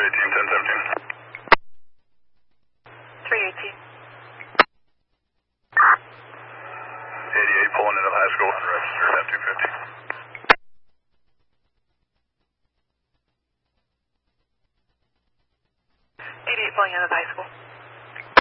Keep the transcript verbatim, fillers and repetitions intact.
eighteen, ten seventeen. three eighteen. eighty-eight pulling into the high school, register ten two fifty. eighty-eight pulling into the high school.